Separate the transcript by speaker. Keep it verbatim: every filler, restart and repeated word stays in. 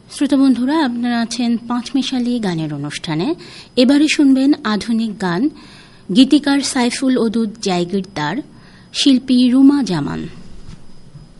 Speaker 1: শ্রোতা বন্ধুরা, আপনারা আছেন পাঁচমিশালি গানের অনুষ্ঠানে। এবারে শুনবেন আধুনিক গান, গীতিকার সাইফুল ওদুদ জায়গিরদার, শিল্পী রুমা জামান।